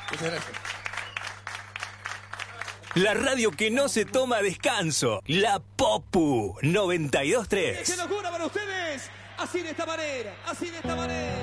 Muchas gracias. La radio que no se toma descanso. La Popu 92.3. ¡Qué locura para ustedes! Así de esta manera, así de esta manera.